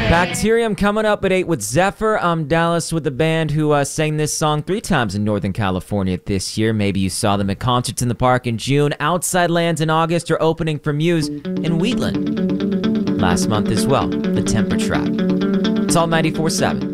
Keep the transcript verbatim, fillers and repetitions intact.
Bacterium coming up at eight with Zephyr. I'm Dallas with the band who uh, sang this song three times in Northern California this year. Maybe you saw them at Concerts in the Park in June, Outside Lands in August, or opening for Muse in Wheatland last month as well. The Temper Trap. It's all ninety-four seven.